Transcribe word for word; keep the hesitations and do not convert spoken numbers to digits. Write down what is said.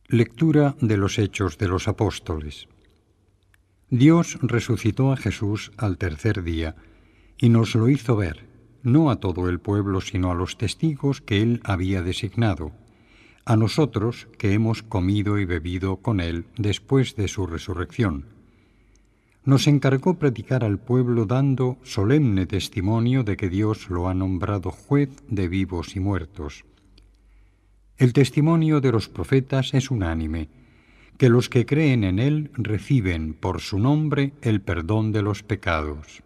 Lectura de los Hechos de los Apóstoles. Dios resucitó a Jesús al tercer día y nos lo hizo ver, no a todo el pueblo, sino a los testigos que Él había designado, a nosotros que hemos comido y bebido con Él después de su resurrección. Nos encargó predicar al pueblo dando solemne testimonio de que Dios lo ha nombrado juez de vivos y muertos. El testimonio de los profetas es unánime, que los que creen en Él reciben por su nombre el perdón de los pecados.